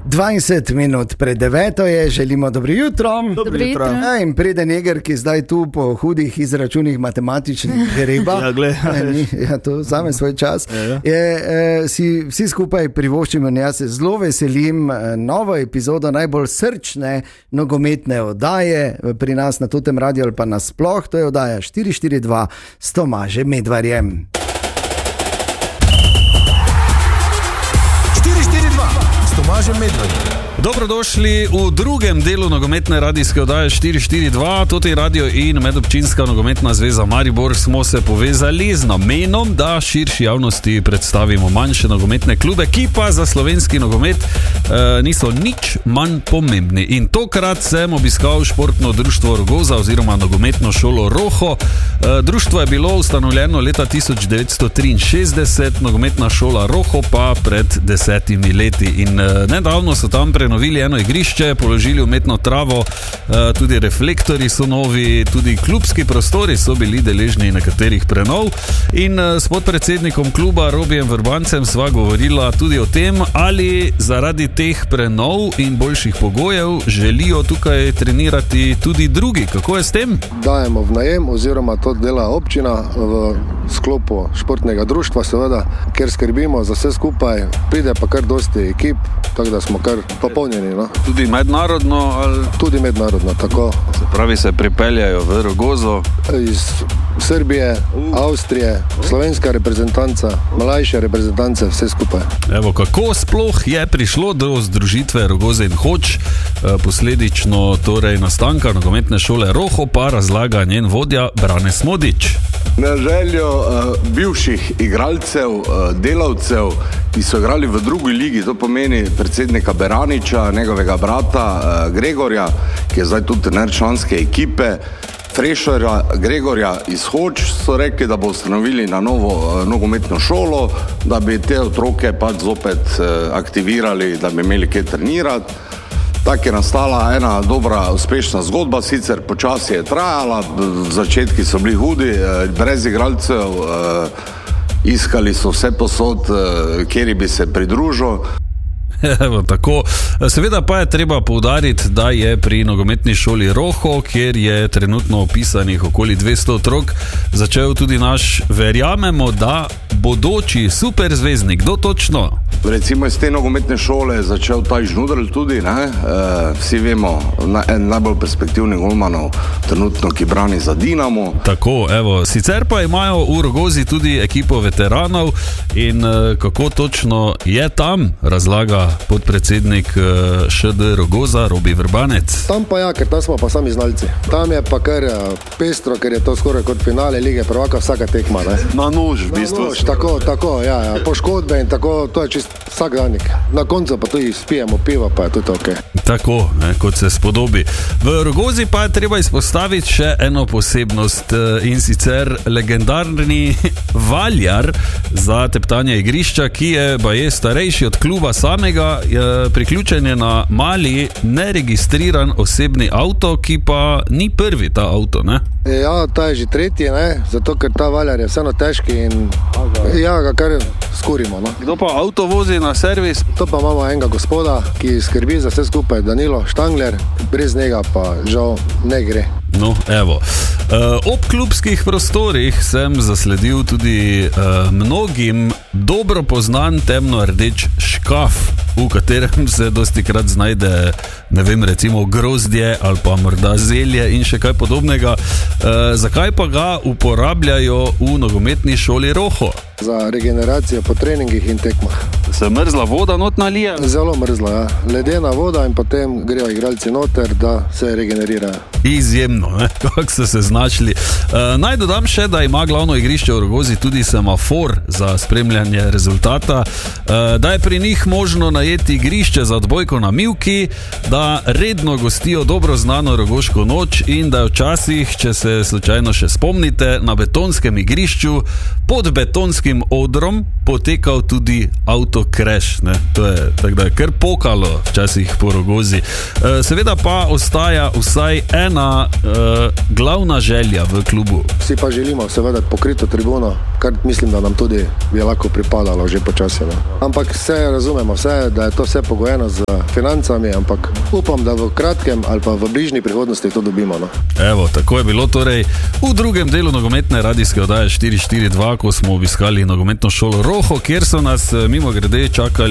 20 minut pred 9 je, želimo dobro jutro. Dobro jutro. In pride neger, ki zdaj tu po hudih izračunih matematičnih greba. To vzame svoj čas. Vsi skupaj privoščimo in jaz se zelo veselim novo epizodo najbolj srčne nogometne oddaje pri nas na Totem radiju ali pa nasploh. To je oddaja 442 s Tomažem Medvarjem. 442 s Tomažem Medvarjem. Dobrodošli v drugem delu nogometne radijske oddaje 442. Toti radio in Medobčinska nogometna zveza Maribor smo se povezali z namenom, da širši javnosti predstavimo manjše nogometne klube, ki pa za slovenski nogomet niso nič manj pomembni. In tokrat sem obiskal športno društvo Rogoza oziroma nogometno šolo Roho. Društvo je bilo ustanovljeno leta 1963, nogometna šola Roho pa pred 10 leti. In nedavno so tam prenovili eno igrišče, položili umetno travo, tudi reflektori so novi, tudi klubski prostori so bili deležni nekaterih prenov. In s podpredsednikom kluba Robijem Vrbancem sva govorila tudi o tem, ali zaradi teh prenov in boljših pogojev želijo tukaj trenirati tudi drugi. Kako je s tem? Dajemo v najem oziroma to dela občina v sklopu športnega društva, seveda, ker skrbimo za vse skupaj, pride pa kar dosti ekip, tako da smo kar popolnjeni. No? Tudi mednarodno? Ali... Tudi mednarodno, tako. Se pravi, se pripeljajo v Rogozo? Iz Srbije, Avstrije, slovenska reprezentanca, mlajše reprezentance, vse skupaj. Evo, kako sploh je prišlo do združitve Rogoze in Hoč, posledično torej nastanka nogometne šole Roho, pa razlaga njen vodja Brane Smodič. Na željo bivših igralcev, delavcev, ki so igrali v drugi ligi, to pomeni predsednika Beraniča, njegovega brata Gregorja, ki je zdaj tudi trener članske ekipe, Frešerja Gregorja iz Hoč, so rekli, da bo ustanovili na novo nogometno šolo, da bi te otroke pač zopet aktivirali, da bi imeli kaj trenirati. Tako je nastala ena dobra, uspešna zgodba, sicer počasi je trajala, začetki so bili hudi, brez igralcev, iskali so vse posod, kjer bi se pridružil. Evo, tako. Seveda pa je treba poudariti, da je pri nogometni šoli Roho, kjer je trenutno opisanih okoli 200 otrok, začel tudi naš, verjamemo, da bodoči superzvezdnik. Kdo točno? Recimo iz te nogometne šole je začel Taj Žnudrl tudi, ne? Vsi vemo, en najbolj perspektivnih golmanov trenutno, ki brani za Dinamo. Tako, evo, sicer pa imajo v Rogozi tudi ekipo veteranov in kako točno je tam, razlaga podpredsednik ŠD Rogoza Robi Vrbanec. Tam pa ja, ker tam smo pa sami znalci. Tam je pa kar pestro, ker je to skoraj kot finale lige prvaka vsaka tekma. Ne? Na nož v bistvu. Tako, ja. Poškodbe in tako, to je čist vsak danik. Na koncu pa tudi spijemo pivo, pa je tudi ok. Tako, kot se spodobi. V Rogozi pa je treba izpostaviti še eno posebnost in sicer legendarni valjar za teptanje igrišča, ki je baje starejši od kluba samega, priključen je na mali neregistriran osebni avto, ki pa ni prvi ta avto, ne? Ja, ta je že tretji, ne? Zato ker ta valjar je vseeno težki in ja, ga kar skurimo. No? Kdo pa avto vozi na servis? To pa imamo enega gospoda, ki skrbi za vse skupaj, Danilo Štangler, brez njega pa žal ne gre. No, evo. Ob klubskih prostorih sem zasledil tudi mnogim dobro poznan temno-rdeč škaf, v katerem se dostikrat znajde, ne vem, recimo grozdje ali pa morda zelje in še kaj podobnega. Zakaj pa ga uporabljajo v nogometni šoli Roho? Za regeneracijo po treningih in tekmah. Se mrzla voda not nalija? Zelo mrzla, ja. Ledena voda in potem grejo igralci noter, da se regenerirajo. Izjemno, kako so se znašli. Naj dodam še, da ima glavno igrišče v Rogozi tudi semafor za spremljanje rezultata, da je pri njih možno najeti igrišče za odbojko na mivki, da redno gostijo dobro znano rogoško noč in da včasih, če se slučajno še spomnite, na betonskem igrišču pod betonskim odrom potekal tudi avtokrash. To je tako, da je kar pokalo včasih po Rogozi. Seveda pa ostaja vsaj ena glavna želja v klubu. Vsi pa želimo seveda pokrito tribuno, kar mislim, da nam tudi bi lahko pripadalo že počasi. Ampak vse razumemo, da je to vse pogojeno z financami, ampak upam, da v kratkem ali pa v bližnji prihodnosti to dobimo. Evo, tako je bilo torej v drugem delu nogometne radijske oddaje 442, ko smo obiskali nogometno šolo Roho, kjer so nas mimogrede čakali